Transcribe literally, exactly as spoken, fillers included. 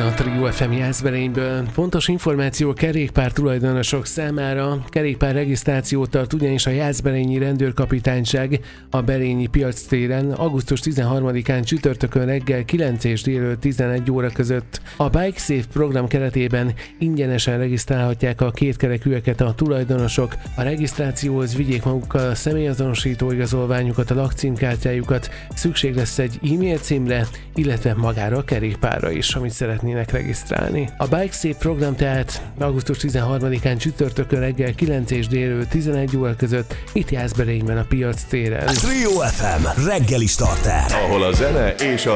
a Trio ef em Jászberényből. Fontos információ kerékpár tulajdonosok számára. Kerékpár regisztrációt tart ugyanis a Jászberényi Rendőrkapitányság a Berényi Piactéren augusztus tizenharmadikán csütörtökön reggel kilenc és délelőtt tizenegy óra között. A Bike Safe program keretében ingyenesen regisztrálhatják a kétkerekűeket a tulajdonosok. A regisztrációhoz vigyék magukkal a személyazonosító igazolványukat, a lakcímkártyájukat, szükség lesz egy e-mail címre, illetve magára a kerékpárra is, amit szeretnének regisztrálni. A Bike Safe program tehát augusztus tizenharmadikán csütörtökön reggel kilenc és délelőtt tizenegy óra között itt Jászberényben a Piactéren. Trio ef em reggeli starter, ahol a zene és a